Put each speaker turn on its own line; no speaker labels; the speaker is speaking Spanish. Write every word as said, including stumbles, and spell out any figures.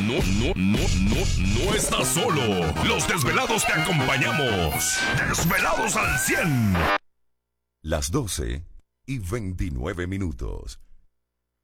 no, no, no, no, no estás solo. Los desvelados te acompañamos. Desvelados al cien.
Las doce y veintinueve minutos.